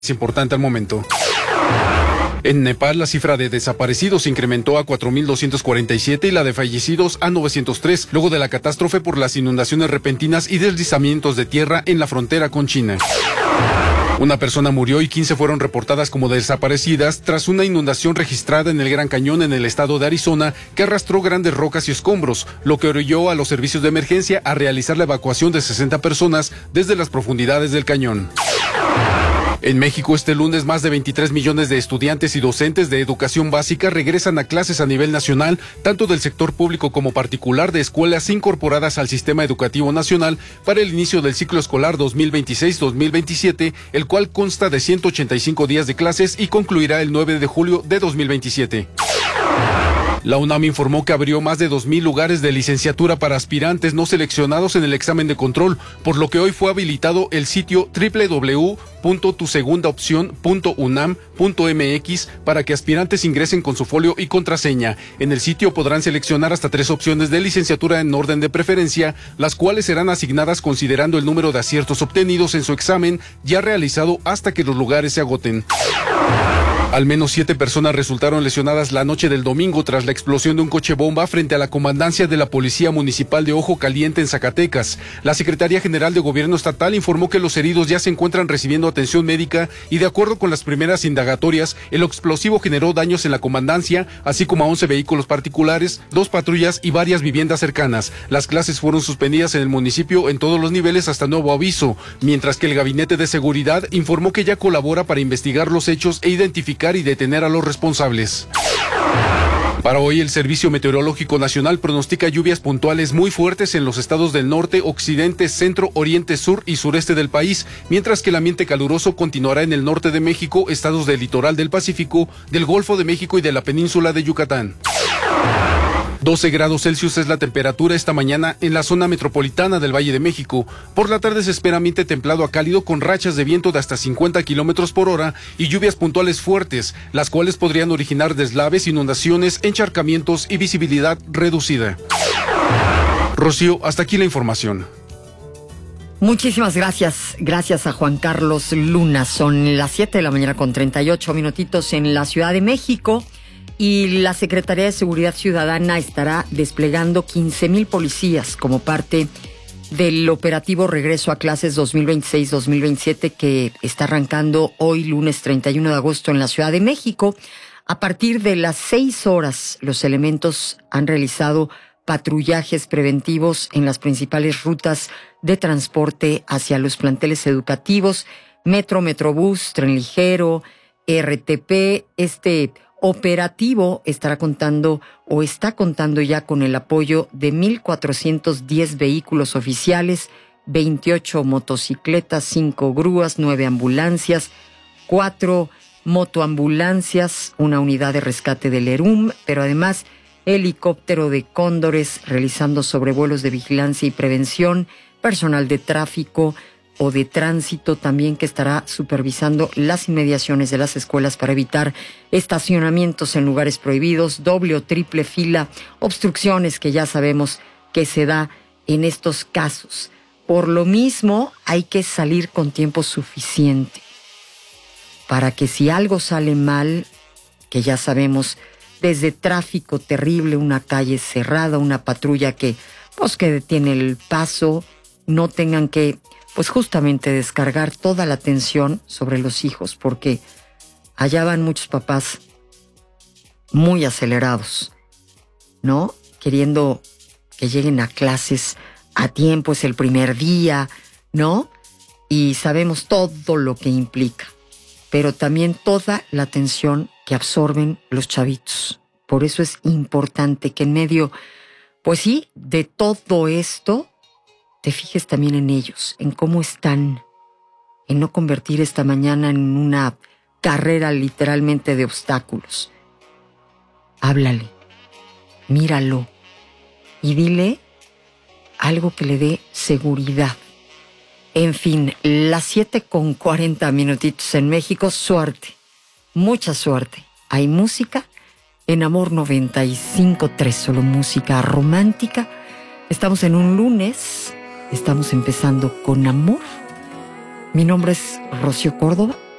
Es importante al momento. En Nepal, la cifra de desaparecidos incrementó a 4.247 y la de fallecidos a 903, luego de la catástrofe por las inundaciones repentinas y deslizamientos de tierra en la frontera con China. Una persona murió y 15 fueron reportadas como desaparecidas tras una inundación registrada en el Gran Cañón en el estado de Arizona que arrastró grandes rocas y escombros, lo que orilló a los servicios de emergencia a realizar la evacuación de 60 personas desde las profundidades del cañón. En México, este lunes, más de 23 millones de estudiantes y docentes de educación básica regresan a clases a nivel nacional, tanto del sector público como particular, de escuelas incorporadas al Sistema Educativo Nacional para el inicio del ciclo escolar 2026-2027, el cual consta de 185 días de clases y concluirá el 9 de julio de 2027. La UNAM informó que abrió más de 2,000 lugares de licenciatura para aspirantes no seleccionados en el examen de control, por lo que hoy fue habilitado el sitio www.tusegundaopcion.unam.mx para que aspirantes ingresen con su folio y contraseña. En el sitio podrán seleccionar hasta 3 opciones de licenciatura en orden de preferencia, las cuales serán asignadas considerando el número de aciertos obtenidos en su examen ya realizado hasta que los lugares se agoten. Al menos 7 personas resultaron lesionadas la noche del domingo tras la explosión de un coche bomba frente a la comandancia de la Policía Municipal de Ojo Caliente en Zacatecas. La Secretaría General de Gobierno Estatal informó que los heridos ya se encuentran recibiendo atención médica y, de acuerdo con las primeras indagatorias, el explosivo generó daños en la comandancia, así como a 11 vehículos particulares, 2 patrullas y varias viviendas cercanas. Las clases fueron suspendidas en el municipio en todos los niveles hasta nuevo aviso, mientras que el Gabinete de Seguridad informó que ya colabora para investigar los hechos e identificar y detener a los responsables. Para hoy, el Servicio Meteorológico Nacional pronostica lluvias puntuales muy fuertes en los estados del norte, occidente, centro, oriente, sur y sureste del país, mientras que el ambiente caluroso continuará en el norte de México, estados del litoral del Pacífico, del Golfo de México y de la península de Yucatán. 12 grados Celsius es la temperatura esta mañana en la zona metropolitana del Valle de México. Por la tarde se espera ambiente templado a cálido con rachas de viento de hasta 50 kilómetros por hora y lluvias puntuales fuertes, las cuales podrían originar deslaves, inundaciones, encharcamientos y visibilidad reducida. Rocío, hasta aquí la información. Muchísimas gracias. Gracias a Juan Carlos Luna. Son las 7 de la mañana con 38 minutitos en la Ciudad de México. Y la Secretaría de Seguridad Ciudadana estará desplegando 15,000 policías como parte del operativo Regreso a Clases 2026-2027 que está arrancando hoy, lunes 31 de agosto, en la Ciudad de México. A partir de las 6 horas, los elementos han realizado patrullajes preventivos en las principales rutas de transporte hacia los planteles educativos, Metro, Metrobús, Tren Ligero, RTP. Este operativo estará contando o está contando ya con el apoyo de 1,410 vehículos oficiales, 28 motocicletas, 5 grúas, 9 ambulancias, 4 motoambulancias, una unidad de rescate del ERUM, pero además helicóptero de Cóndores realizando sobrevuelos de vigilancia y prevención, personal de tráfico o de tránsito también que estará supervisando las inmediaciones de las escuelas para evitar estacionamientos en lugares prohibidos, doble o triple fila, obstrucciones que ya sabemos que se da en estos casos. Por lo mismo, hay que salir con tiempo suficiente para que si algo sale mal, que ya sabemos, desde tráfico terrible, una calle cerrada, una patrulla que detiene el paso, no tengan que justamente descargar toda la atención sobre los hijos, porque allá van muchos papás muy acelerados, ¿no? Queriendo que lleguen a clases a tiempo, es el primer día, ¿no? Y sabemos todo lo que implica, pero también toda la atención que absorben los chavitos. Por eso es importante que en medio, de todo esto, te fijes también en ellos, en cómo están, en no convertir esta mañana en una carrera literalmente de obstáculos. Háblale, míralo y dile algo que le dé seguridad. En fin, las 7:40 minutitos en México. Suerte, mucha suerte. Hay música en Amor 95.3, solo música romántica. Estamos en un lunes. Estamos empezando con amor. Mi nombre es Rocío Córdoba.